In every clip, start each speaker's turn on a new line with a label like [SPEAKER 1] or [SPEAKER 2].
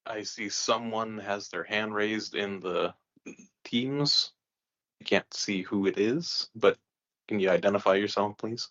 [SPEAKER 1] I see someone has their hand raised in the Teams. I can't see who it is, but can you identify yourself, please?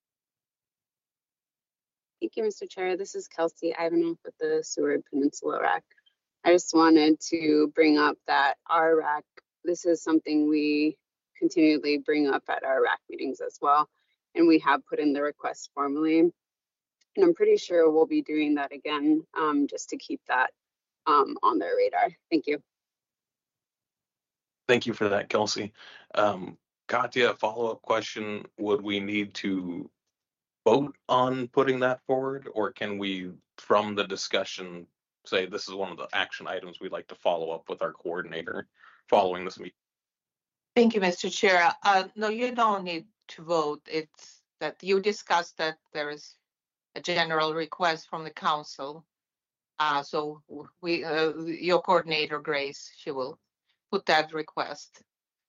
[SPEAKER 2] Thank you, Mr. Chair. This is Kelsey Ivanov with the Seward Peninsula RAC. I just wanted to bring up that our RAC, this is something we continually bring up at our RAC meetings as well. And we have put in the request formally. And I'm pretty sure we'll be doing that again, just to keep that on their radar. Thank you.
[SPEAKER 1] Thank you for that, Kelsey. Katya, a follow-up question. Would we need to vote on putting that forward, or can we, from the discussion, say this is one of the action items we'd like to follow up with our coordinator following this meeting?
[SPEAKER 3] Thank you, Mr. Chair. No, you don't need to vote. It's that you discussed that there is a general request from the council. So your coordinator, Grace, she will put that request.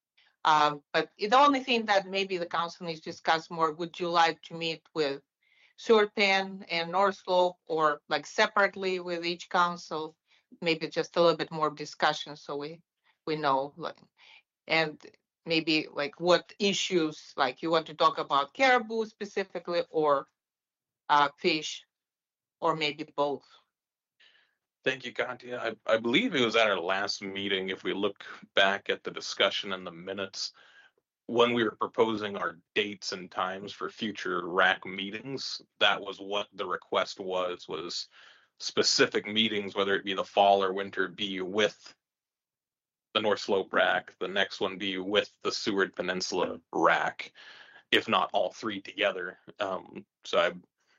[SPEAKER 3] But the only thing that maybe the council needs to discuss more, would you like to meet with Seward Pen and North Slope, or like separately with each council? Maybe just a little bit more discussion so we know, like, and maybe like what issues, like you want to talk about caribou specifically, or fish, or maybe both.
[SPEAKER 1] Thank you, Katya. I believe it was at our last meeting, if we look back at the discussion in the minutes, when we were proposing our dates and times for future RAC meetings, that was what the request was specific meetings, whether it be the fall or winter, be with the North Slope RAC, the next one be with the Seward Peninsula RAC, if not all three together. So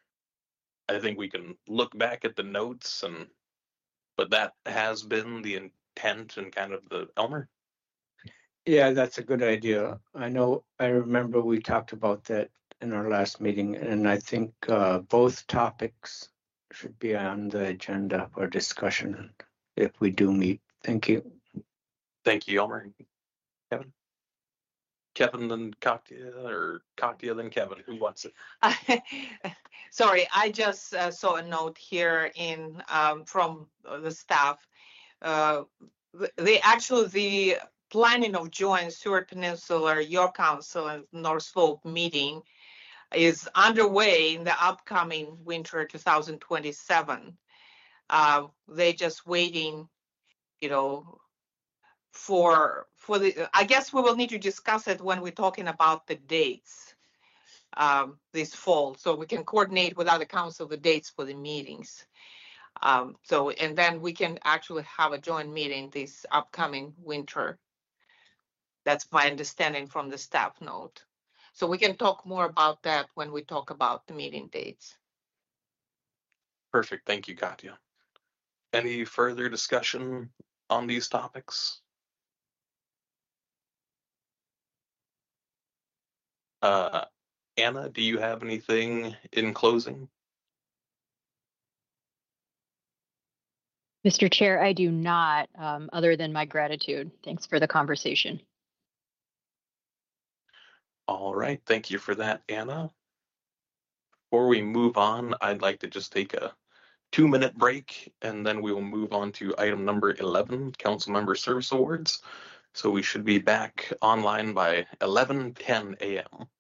[SPEAKER 1] I think we can look back at the notes, but that has been the intent and kind of the Elmer.
[SPEAKER 4] Yeah, that's a good idea. I remember we talked about that in our last meeting, and I think both topics should be on the agenda for discussion if we do meet. Thank you.
[SPEAKER 1] Thank you, Elmer. Kevin? Kevin, then Katya, or Katya, then Kevin. Who wants it?
[SPEAKER 3] Sorry, I just saw a note here in from the staff. The planning of joint Seward Peninsula, your council, and North Slope meeting is underway in the upcoming winter 2027. They're just waiting, for the. I guess we will need to discuss it when we're talking about the dates this fall, so we can coordinate with other council the dates for the meetings. And then we can actually have a joint meeting this upcoming winter. That's my understanding from the staff note. So we can talk more about that when we talk about the meeting dates.
[SPEAKER 1] Perfect. Thank you, Katya. Any further discussion on these topics? Anna, do you have anything in closing?
[SPEAKER 5] Mr. Chair, I do not, other than my gratitude. Thanks for the conversation.
[SPEAKER 1] All right. Thank you for that, Anna. Before we move on, I'd like to just take a 2-minute break, and then we will move on to item number 11, Council Member Service Awards. So we should be back online by 11:10 a.m.